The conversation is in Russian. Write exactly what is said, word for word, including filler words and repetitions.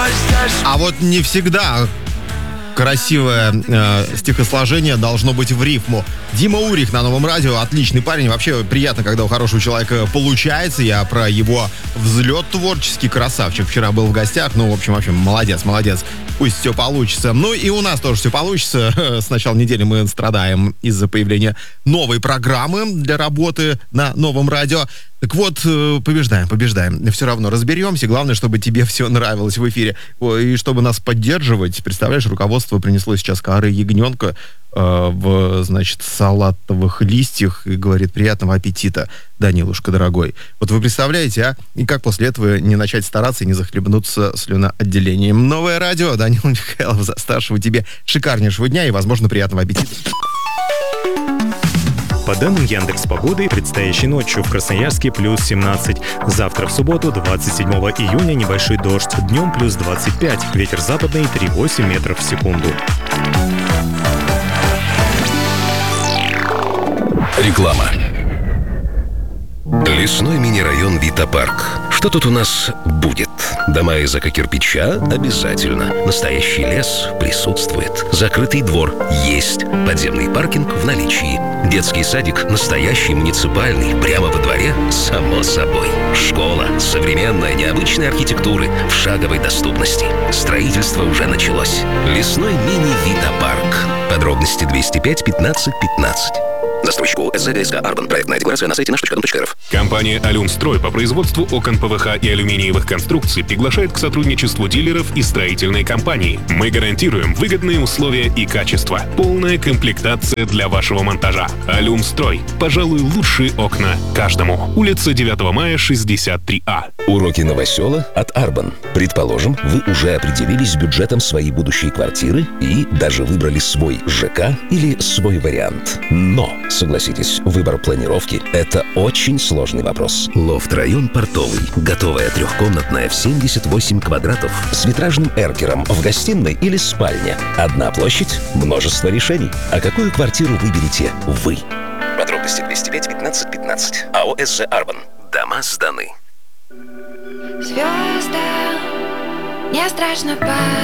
А вот не всегда красивое э, стихосложение должно быть в рифму. Дима Урих на Новом радио. Отличный парень. Вообще приятно, когда у хорошего человека получается. Я про его взлет творческий. Красавчик. Вчера был в гостях. Ну, в общем, в общем, молодец, молодец. Пусть все получится. Ну и у нас тоже все получится. С начала недели мы страдаем из-за появления новой программы для работы на Новом радио. Так вот, побеждаем, побеждаем. Все равно разберемся. Главное, чтобы тебе все нравилось в эфире. И чтобы нас поддерживать, представляешь, руководство принесло сейчас коры ягненка э, в, значит, салатовых листьях и говорит: приятного аппетита, Данилушка дорогой. Вот вы представляете, а? И как после этого не начать стараться и не захлебнуться слюноотделением? Новое радио. Данил Михайлов, Засташева, тебе шикарнейшего дня и, возможно, приятного аппетита. По данным Яндекс.Погоды, предстоящей ночью в Красноярске плюс семнадцать. Завтра в субботу, двадцать седьмого июня, небольшой дождь. Днем плюс двадцать пять. Ветер западный три целых восемь десятых метров в секунду. Реклама. Лесной мини-район Вита-парк. Что тут у нас будет? Дома из эко-кирпича? Обязательно. Настоящий лес присутствует. Закрытый двор есть. Подземный паркинг в наличии. Детский садик настоящий, муниципальный, прямо во дворе, само собой. Школа современная, необычной архитектуры, в шаговой доступности. Строительство уже началось. Лесной мини-Вита-парк. Подробности двести пять пятнадцать пятнадцать. Застройщику СЗГСК «Арбан». Проектная декларация на сайте наш точка дом точка эр эф. Компания «Алюмстрой» по производству окон ПВХ и алюминиевых конструкций приглашает к сотрудничеству дилеров и строительной компании. Мы гарантируем выгодные условия и качество. Полная комплектация для вашего монтажа. «Алюмстрой». Пожалуй, лучшие окна каждому. Улица девятого мая, шестьдесят три А. Уроки новосела от «Арбан». Предположим, вы уже определились с бюджетом своей будущей квартиры и даже выбрали свой ЖК или свой вариант. Но, согласитесь, выбор планировки – это очень сложный вопрос. Лофт-район Портовый. Готовая трехкомнатная в семьдесят восемь квадратов с витражным эркером в гостиной или спальне. Одна площадь, множество решений. А какую квартиру выберете вы? Подробности двести пять пятнадцать пятнадцать. АО «СЖ Арбан». Дома сданы. Звездам не страшно падать.